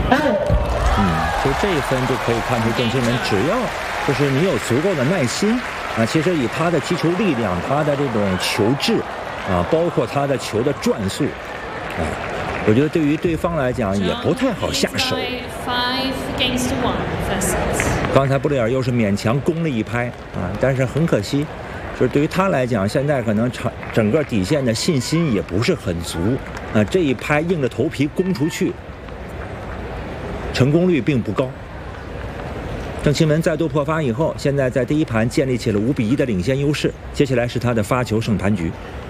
其实这一分就可以看出郑钦文只要就是你有足够的耐心其实以他的击球力量，他的这种球质包括他的球的转速我觉得对于对方来讲也不太好下手。刚才布雷尔又是勉强攻了一拍但是很可惜，就是对于他来讲，现在可能整个底线的信心也不是很足这一拍硬着头皮攻出去，成功率并不高。郑钦文再度破发以后，现在在第一盘建立起了5-1的领先优势，接下来是他的发球胜盘局。